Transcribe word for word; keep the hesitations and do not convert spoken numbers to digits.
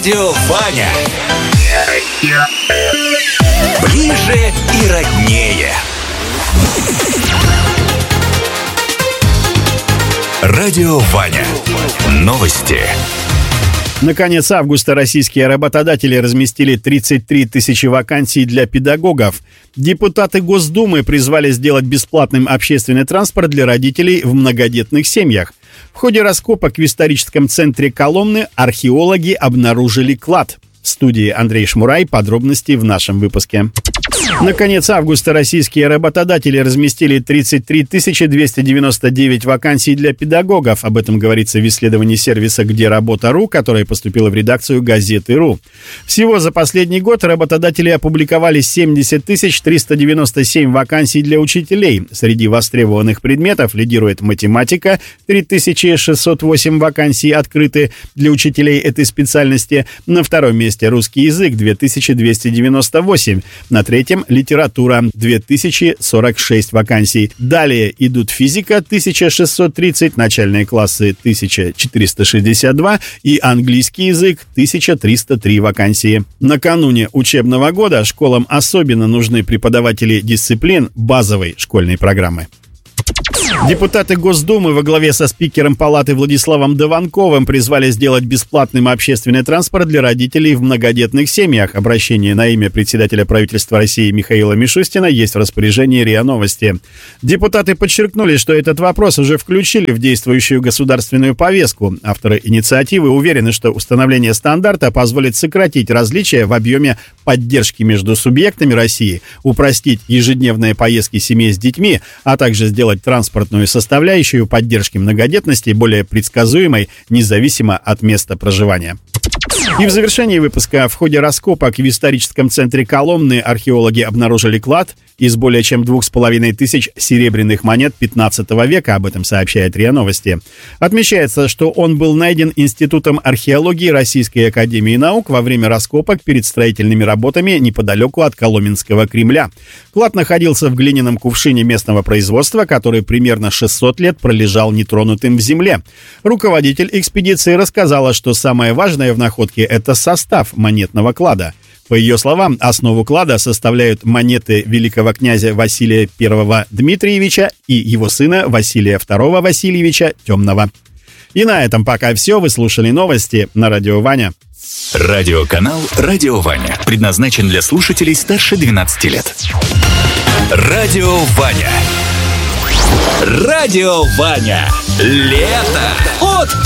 Радио Ваня. Ближе и роднее. Радио Ваня. Новости. На конец августа российские работодатели разместили тридцать три тысячи вакансий для педагогов. Депутаты Госдумы призвали сделать бесплатным общественный транспорт для родителей в многодетных семьях. В ходе раскопок в историческом центре Коломны археологи обнаружили клад. В студии Андрей Шмурай. Подробности в нашем выпуске. На конец августа российские работодатели разместили тридцать три тысячи двести девяносто девять вакансий для педагогов. Об этом говорится в исследовании сервиса «Где работа.ру», которое поступило в редакцию «Газеты.ру». Всего за последний год работодатели опубликовали семьдесят тысяч триста девяносто семь вакансий для учителей. Среди востребованных предметов лидирует математика, три тысячи шестьсот восемь вакансий открыты для учителей этой специальности. На втором месте русский язык, две тысячи двести девяносто восемь. На третьем литература, две тысячи сорок шесть вакансий. Далее идут физика, тысяча шестьсот тридцать, начальные классы, тысяча четыреста шестьдесят два и английский язык, тысяча триста три вакансии. Накануне учебного года школам особенно нужны преподаватели дисциплин базовой школьной программы. Депутаты Госдумы во главе со спикером Палаты Владиславом Дованковым призвали сделать бесплатным общественный транспорт для родителей в многодетных семьях. Обращение на имя председателя правительства России Михаила Мишустина есть в распоряжении РИА Новости. Депутаты подчеркнули, что этот вопрос уже включили в действующую государственную повестку. Авторы инициативы уверены, что установление стандарта позволит сократить различия в объеме поддержки между субъектами России, упростить ежедневные поездки семей с детьми, а также сделать транспортную составляющую поддержки многодетности более предсказуемой, независимо от места проживания. И в завершении выпуска: в ходе раскопок в историческом центре Коломны археологи обнаружили клад из более чем двух с половиной тысяч серебряных монет пятнадцатого века. Об этом сообщает РИА Новости. Отмечается, что он был найден Институтом археологии Российской академии наук во время раскопок перед строительными работами неподалеку от Коломенского Кремля. Клад находился в глиняном кувшине местного производства, который примерно шестьсот лет пролежал нетронутым в земле. Руководитель экспедиции рассказала, что самое важное в находке — это состав монетного клада. По ее словам, основу клада составляют монеты великого князя Василия Первого Дмитриевича и его сына Василия Второго Васильевича Темного. И на этом пока все. Вы слушали новости на Радио Ваня. Радиоканал «Радио Ваня» предназначен для слушателей старше двенадцати лет. Радио Ваня. Радио Ваня. Лето. От